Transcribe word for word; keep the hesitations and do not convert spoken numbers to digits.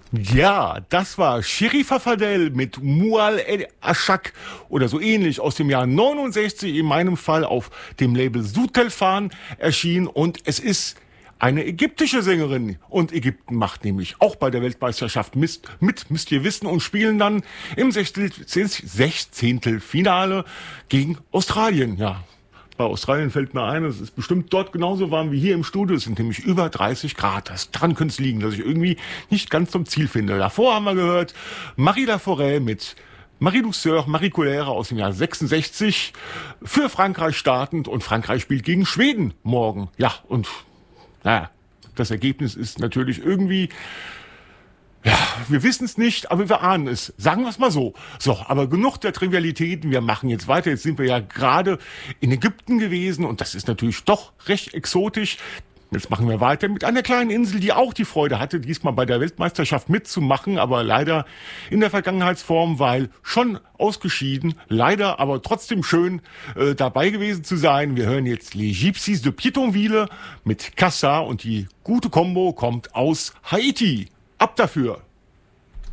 Ja, das war Chéri Farfadel mit Moual El Achak oder so ähnlich aus dem Jahr neunundsechzig, in meinem Fall auf dem Label Sutelfan erschienen, und es ist eine ägyptische Sängerin, und Ägypten macht nämlich auch bei der Weltmeisterschaft mit, mit müsst ihr wissen, und spielen dann im Sechzehntelfinale gegen Australien, ja. Bei Australien fällt mir ein, es ist bestimmt dort genauso warm wie hier im Studio. Es sind nämlich über dreißig Grad. Das daran könnte es liegen, dass ich irgendwie nicht ganz zum Ziel finde. Davor haben wir gehört Marie Laforêt mit Marie Douceur, Marie Colère aus dem Jahr sechsundsechzig, für Frankreich startend, und Frankreich spielt gegen Schweden morgen. Ja, und naja, das Ergebnis ist natürlich irgendwie... Ja, wir wissen es nicht, aber wir ahnen es. Sagen wir es mal so. So, aber genug der Trivialitäten. Wir machen jetzt weiter. Jetzt sind wir ja gerade in Ägypten gewesen, und das ist natürlich doch recht exotisch. Jetzt machen wir weiter mit einer kleinen Insel, die auch die Freude hatte, diesmal bei der Weltmeisterschaft mitzumachen, aber leider in der Vergangenheitsform, weil schon ausgeschieden. Leider, aber trotzdem schön äh, dabei gewesen zu sein. Wir hören jetzt Les Gypsies de Pétonville mit Cassa, und die gute Kombo kommt aus Haiti. Ab dafür!